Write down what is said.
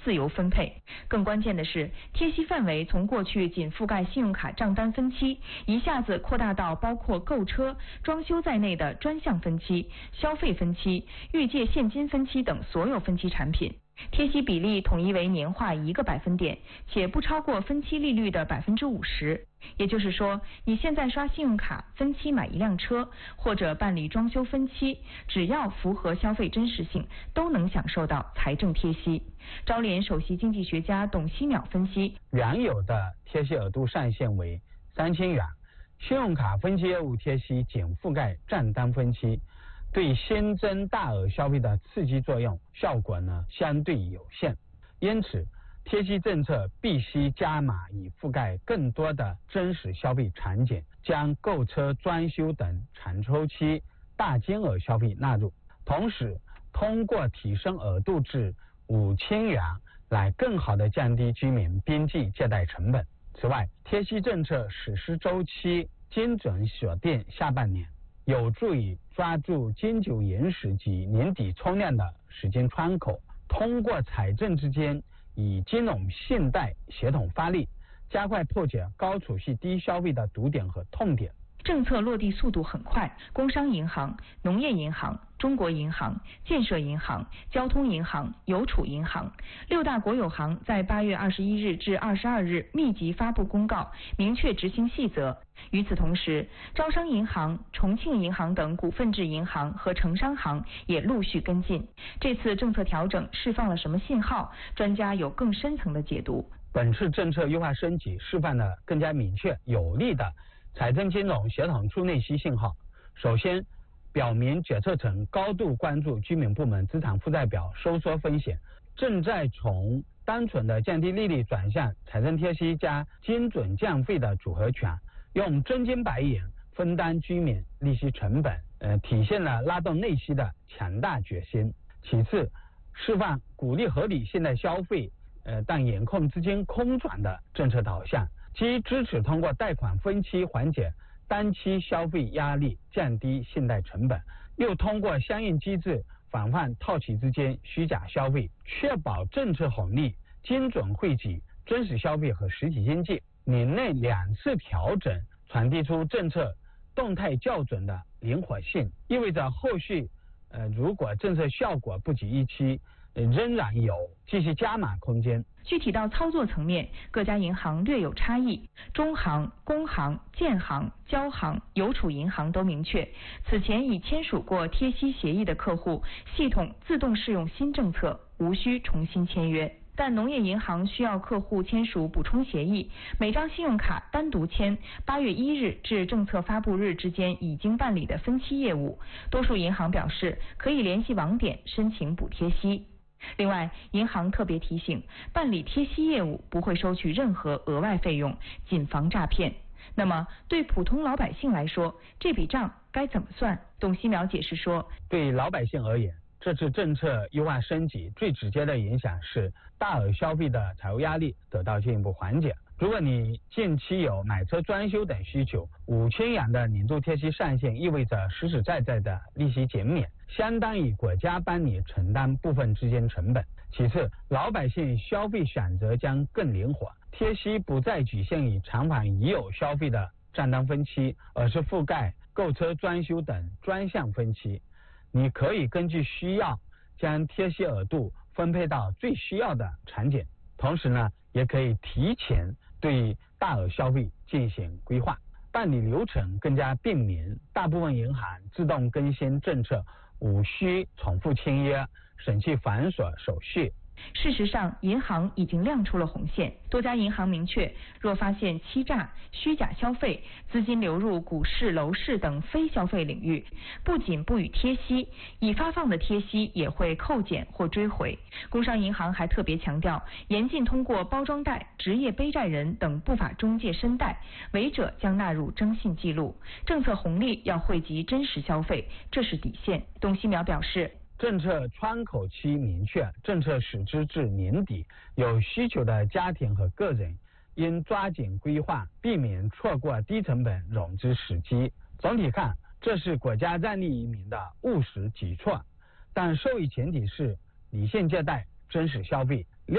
自由分配。更关键的是，贴息范围从过去仅覆盖信用卡账单分期，一下子扩大到包括购车、装修在内的专项分期、消费分期、预借现金分期等所有分期产品。贴息比例统一为年化1个百分点，且不超过分期利率的50%。也就是说，你现在刷信用卡分期买一辆车，或者办理装修分期，只要符合消费真实性，都能享受到财政贴息。招联首席经济学家董希淼分析， 原有的贴息额度上限为3000元，信用卡分期业务贴息仅覆盖账单分期，对新增大额消费的刺激作用效果呢相对有限，因此贴息政策必须加码，以覆盖更多的真实消费场景，将购车、装修等长周期大金额消费纳入，同时通过提升额度至5000元来更好地降低居民边际借贷成本。此外，贴息政策实施周期精准锁定下半年，有助于抓住金九银十及年底冲量的时间窗口，通过财政之间以金融信贷协同发力，加快破解高储蓄低消费的堵点和痛点。 政策落地速度很快，工商银行、农业银行、中国银行、建设银行、交通银行、邮储银行6大国有行在8月21日至22日密集发布公告，明确执行细则。与此同时，招商银行、重庆银行等股份制银行和城商行也陆续跟进。这次政策调整释放了什么信号？专家有更深层的解读。 本次政策优化升级释放了更加明确有力的财政金融协同助内需信号。首先，表明决策层高度关注居民部门资产负债表收缩风险，正在从单纯的降低利率转向财政贴息加精准降费的组合拳，用真金白银分担居民利息成本，体现了拉动内需的强大决心。其次，释放鼓励合理现代消费，但严控资金空转的政策导向，既支持通过贷款分期缓解单期消费压力，降低信贷成本，又通过相应机制防范套期资金虚假消费，确保政策红利精准惠及真实消费和实体经济。年内2次调整传递出政策动态校准的灵活性，意味着后续如果政策效果不及预期，仍然有继续加码空间。 具体到操作层面，各家银行略有差异，中行、工行、建行、交行、邮储银行都明确，此前已签署过贴息协议的客户，系统自动适用新政策，无需重新签约。但农业银行需要客户签署补充协议，每张信用卡单独签8月1日至政策发布日之间已经办理的分期业务，多数银行表示可以联系网点申请补贴息。另外，银行特别提醒，办理贴息业务不会收取任何额外费用，谨防诈骗。那么，对普通老百姓来说，这笔账该怎么算？董希淼解释说， 对老百姓而言，这次政策优化升级最直接的影响是大额消费的财务压力得到进一步缓解。如果你近期有买车、装修等需求，5000元的年度贴息上限意味着实实在在的利息减免，相当于国家帮你承担部分资金成本。其次，老百姓消费选择将更灵活，贴息不再局限于偿还已有消费的账单分期，而是覆盖购车、装修等专项分期。你可以根据需要将贴息额度分配到最需要的场景，同时呢，也可以提前对大额消费进行规划，办理流程更加便民。大部分银行自动更新政策，无需重复签约，省去繁琐手续。 事实上，银行已经亮出了红线。多家银行明确，若发现欺诈、虚假消费、资金流入股市、楼市等非消费领域，不仅不予贴息，已发放的贴息也会扣减或追回。工商银行还特别强调，严禁通过包装袋、职业背债人等不法中介申贷，违者将纳入征信记录。政策红利要惠及真实消费，这是底线。董希淼表示， 政策窗口期明确，政策实施至年底，有需求的家庭和个人应抓紧规划，避免错过低成本融资时机。总体看，这是国家让利于民的务实举措，但受益前提是理性借贷、真实消费。